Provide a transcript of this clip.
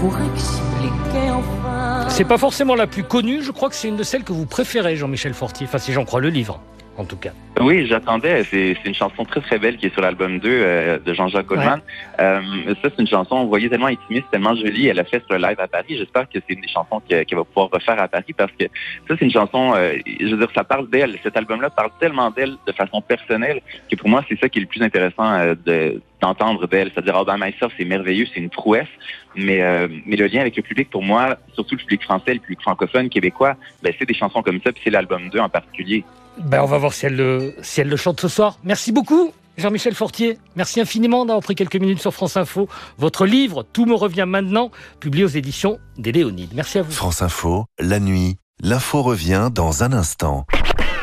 pour expliquer enfin. C'est pas forcément la plus connue, je crois que c'est une de celles que vous préférez, Jean-Michel Fortier. Enfin, si j'en crois le livre, en tout cas. Oui, j'attendais. C'est une chanson très très belle qui est sur l'album 2 de Jean-Jacques Goldman. Ça, c'est une chanson, vous voyez, tellement intimiste, tellement jolie. Elle a fait sur le live à Paris. J'espère que c'est une des chansons qu'elle va pouvoir refaire à Paris parce que ça, c'est une chanson, je veux dire, ça parle d'elle. Cet album-là parle tellement d'elle de façon personnelle que pour moi, c'est ça qui est le plus intéressant d'entendre d'elle. C'est-à-dire, All By Myself, c'est merveilleux, c'est une prouesse. Mais le lien avec le public, pour moi, surtout le public français, le public francophone, québécois, c'est des chansons comme ça, puis c'est l'album 2 en particulier. On va voir si elle le chante ce soir. Merci beaucoup, Jean-Michel Fortier. Merci infiniment d'avoir pris quelques minutes sur France Info. Votre livre, Tout me revient maintenant, publié aux éditions des Léonides. Merci à vous. France Info, la nuit, l'info revient dans un instant.